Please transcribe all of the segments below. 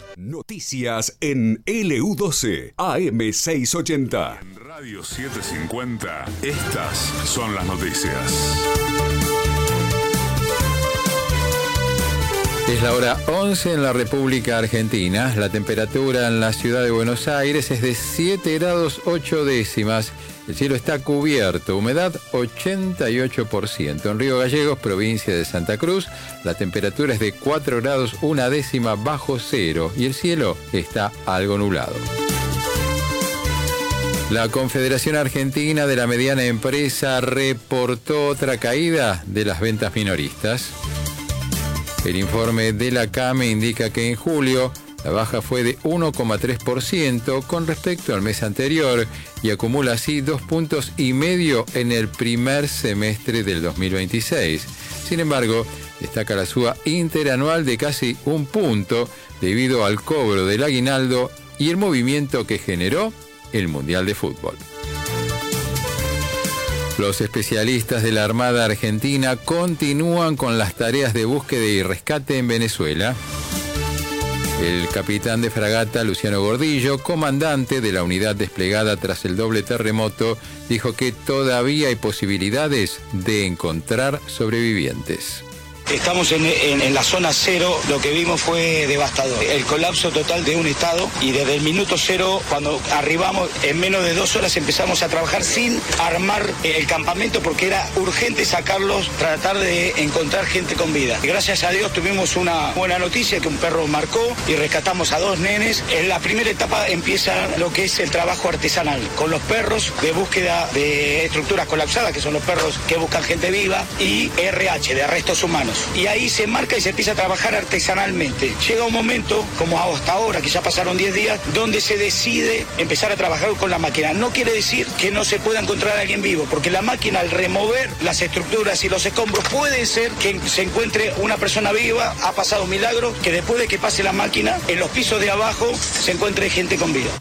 Noticias en LU12 AM680. En Radio 750, estas son las noticias. Es la hora 11 en la República Argentina. La temperatura en la ciudad de Buenos Aires es de 7 grados 8 décimas. El cielo está cubierto, humedad 88%. En Río Gallegos, provincia de Santa Cruz, la temperatura es de 4 grados 1 décima bajo cero y el cielo está algo nublado. La Confederación Argentina de la Mediana Empresa reportó otra caída de las ventas minoristas. El informe de la CAME indica que en julio la baja fue de 1,3% con respecto al mes anterior y acumula así 2,5 puntos en el primer semestre del 2026. Sin embargo, destaca la suba interanual de casi 1 punto debido al cobro del aguinaldo y el movimiento que generó el Mundial de Fútbol. Los especialistas de la Armada Argentina continúan con las tareas de búsqueda y rescate en Venezuela. El capitán de fragata Luciano Gordillo, comandante de la unidad desplegada tras el doble terremoto, dijo que todavía hay posibilidades de encontrar sobrevivientes. Estamos en la zona cero, lo que vimos fue devastador. El colapso total de un estado y desde el minuto cero, cuando arribamos, en menos de 2 horas empezamos a trabajar sin armar el campamento porque era urgente sacarlos, tratar de encontrar gente con vida. Gracias a Dios tuvimos una buena noticia que un perro marcó y rescatamos a 2 nenes. En la primera etapa empieza lo que es el trabajo artesanal, con los perros de búsqueda de estructuras colapsadas, que son los perros que buscan gente viva, y RH, de restos humanos. Y ahí se marca y se empieza a trabajar artesanalmente. Llega un momento, como hasta ahora, que ya pasaron 10 días, donde se decide empezar a trabajar con la máquina. No quiere decir que no se pueda encontrar a alguien vivo, porque la máquina, al remover las estructuras y los escombros, puede ser que se encuentre una persona viva. Ha pasado un milagro que después de que pase la máquina, en los pisos de abajo se encuentre gente con vida.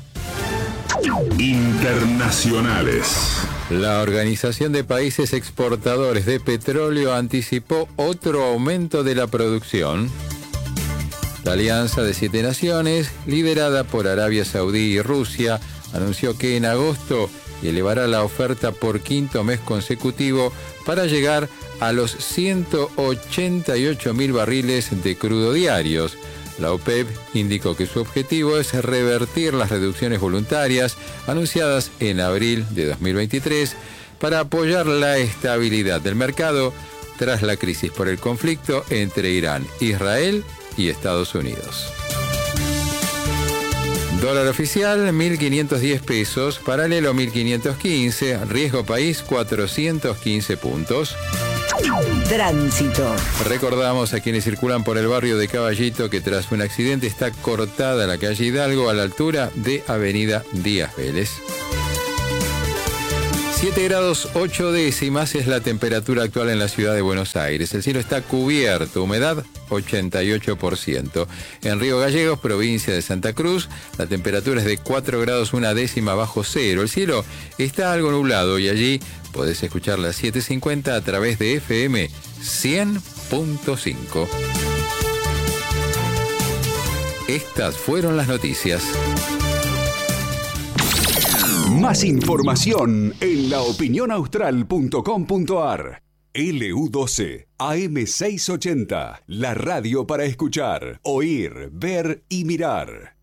Internacionales. La Organización de Países Exportadores de Petróleo anticipó otro aumento de la producción. La Alianza de 7 Naciones, liderada por Arabia Saudí y Rusia, anunció que en agosto elevará la oferta por 5º mes consecutivo para llegar a los 188.000 barriles de crudo diarios. La OPEP indicó que su objetivo es revertir las reducciones voluntarias anunciadas en abril de 2023 para apoyar la estabilidad del mercado tras la crisis por el conflicto entre Irán, Israel y Estados Unidos. Dólar oficial, 1.510 pesos, paralelo 1.515, riesgo país 415 puntos. Tránsito. Recordamos a quienes circulan por el barrio de Caballito que tras un accidente está cortada la calle Hidalgo a la altura de Avenida Díaz Vélez. 7 grados 8 décimas es la temperatura actual en la ciudad de Buenos Aires. El cielo está cubierto, humedad 88%. En Río Gallegos, provincia de Santa Cruz, la temperatura es de 4 grados 1 décima bajo cero. El cielo está algo nublado y allí podés escuchar las 750 a través de FM 100.5. Estas fueron las noticias. Más información en laopinionaustral.com.ar. LU12 AM680, la radio para escuchar, oír, ver y mirar.